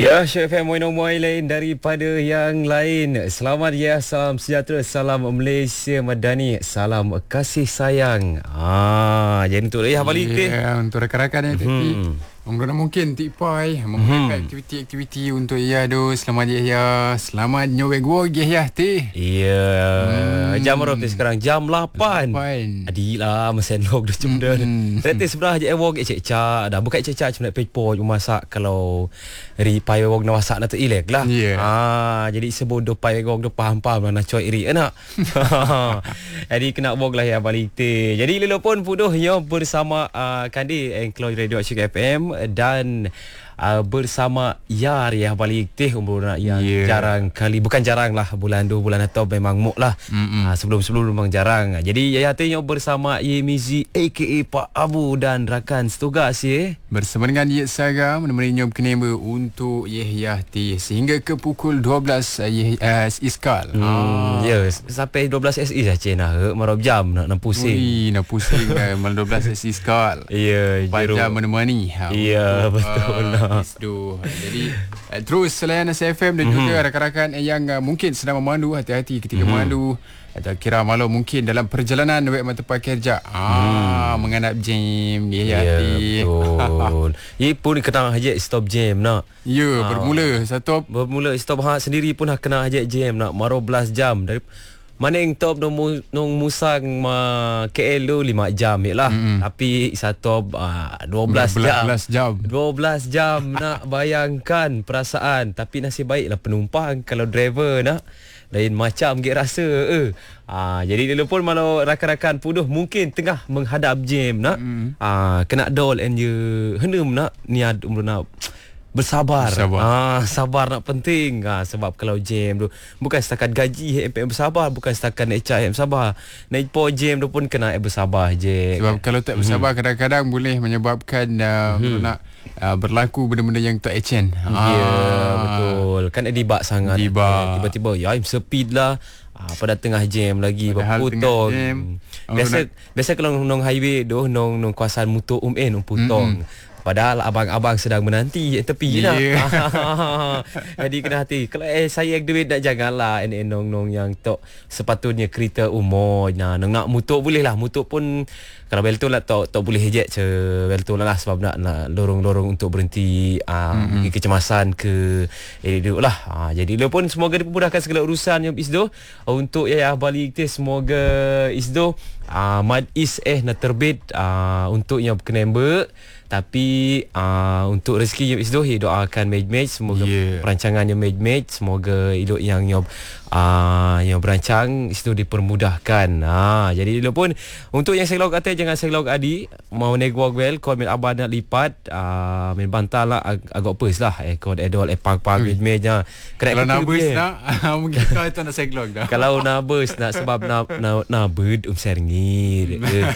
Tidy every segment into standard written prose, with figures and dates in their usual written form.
Ya, Syed FM Moin lain daripada yang lain. Selamat ya, salam sejahtera, salam Malaysia Madani, salam kasih sayang. Jadi untuk ayah balik ke? Ya, untuk rakan-rakan yang mungkin tipai membuat aktiviti untuk ia tu. Selamat ya, selamat nyobek gua ya teh. Ya, jam berapa sekarang? Jam 8. Adilah mesin log dah cuma dah. Tadi sebelah je awak cek-cek dah buka cek-cek cuma nak pepo masak kalau pai wong nak masak nak terelek lah. Jadi sebodoh pai wong tu faham-faham lah nak cuai iri anak. Jadi kena wong lah ya balik teh. Jadi lelopon puduh yo bersama Kandi Enclose Radio Syuk FM dan bersama Yar ya balik teh umur nak yang jarang kali, bukan jarang lah, bulan 2 bulan atau memang muk lah. Sebelum memang jarang. Jadi ya teh bersama Yemizi aka Pak Abu dan rakan setugas ya. Bersama dengan Yek Saga menemani nyom kenemba untuk Yahti sehingga ke pukul 12 iskal. Ya, sampai 12 SI saja nak marab jam nak pusing. Nak pusing malam 12 SI iskal. Ya, panjang menemani. Ya, betul. Jadi terus selain SFM dan juga rakan-rakan yang mungkin sedang memandu, hati-hati ketika memandu atau kira malam mungkin dalam perjalanan wek mata kerja menghadap jam hati. Betul. Ye pun kena hajat stop jam nak. Ya, bermula stop sendiri pun kena hajat jam nak maro belas jam dari mana yang top nong musang KL tu 5 jam lah. Tapi satu 12 jam. 12 jam nak bayangkan perasaan. Tapi nasib baiklah penumpang, kalau driver nak lain macam gek rasa. Jadi dulu pun malu rakan-rakan puduh mungkin tengah menghadap jam nak. Kena dol and you henum nak niat umur nak bersabar. Sabar nak penting. Sebab kalau jam tu bukan setakat gaji MPM bersabar, bukan setakat naik cah bersabar. Naik po jam tu pun kena bersabar je. Sebab kalau tak bersabar kadang-kadang boleh menyebabkan nak berlaku benda-benda yang tak ecen. Ya, betul. Kan dibak sangat. Tiba-tiba ya speed lah. Pada tengah jam lagi berputong. Biasa kalau nong highway tu nong kawasan Mutu putong. Padahal abang-abang sedang menanti tepi nak. Jadi kena hati. Kalau saya duit nak janganlah nong yang tok sepatutnya kereta umur. Nak mutuk boleh lah. Mutuk pun kalau betul lah tok boleh hejek betul lah sebab nak lorong-lorong untuk berhenti kecemasan ke duduk lah. Jadi lo pun semoga dipermudahkan segala urusan yang isdo untuk ya balik tu semoga isdo Mad Is nak terbit untuk yang kenemba. Tapi untuk rezeki yang isdo doakan match semoga perancangannya match semoga hidup yang berancang itu dipermudahkan. Jadi dulu pun untuk yang seglog atas jangan seglog adi mau negwag well call main abah nak lipat main bantal lah agak pers lah call edol pang match-nya kalau nabus nak mungkin kau itu nak seglog dah. Kalau nabus nak sebab nabud serngir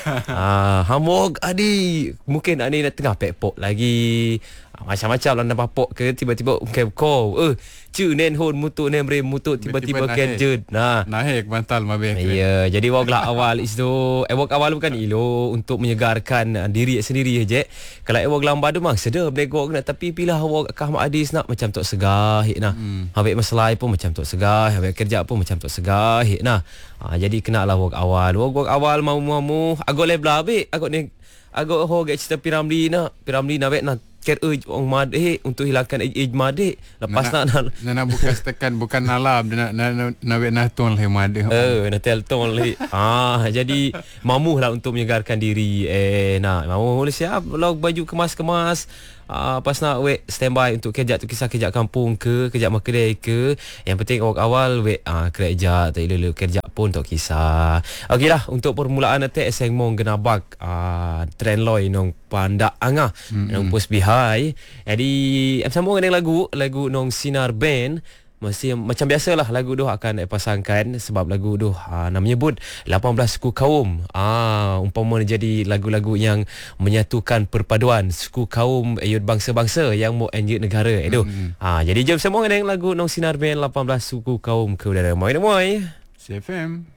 hamog adi mungkin ani nak tengah pekpok lagi macam-macam lah nak papok ke tiba-tiba call nen hon mutuk nen rem mutuk tiba-tiba kenjut naik bantal mabek. Ya, jadi wak lah awal itu wak awal bukan ilo untuk menyegarkan diri sendiri je. Kalau wak lambat tu mang sedap negok nak, tapi bila wak kah mak adis nak macam tok segah nah. Habis masalah pun macam tok segah, habis kerja pun macam tok segah nah. Jadi kenalah wak awal mau agak lebla habis agak gek cerita Piramli nak wek nak care orang madek untuk hilangkan age madek lepas nak bukan setakat bukan alam nak naton lah madek nak telton lah. Jadi mamuh lah untuk menyegarkan diri mamuh siap log baju kemas pas nak wek standby untuk kerja tu kisah kerja kampung ke kerja kedai ke yang penting awal wek kerja tak ilulu kerja pun tak kisah. Okeylah untuk permulaan nanti eseng mong genabak trend loy nong pandak angah nong pos bihai. Jadi sambung dengan lagu nong Sinar Band masih macam biasalah lagu tu akan pasangkan sebab lagu tu nak menyebut 18 suku kaum. Umpama jadi lagu-lagu yang menyatukan perpaduan suku kaum bangsa-bangsa yang mau anjut negara itu. Jadi jom sambung dengan lagu nong Sinar Band 18 suku kaum ke udara. Moi CFM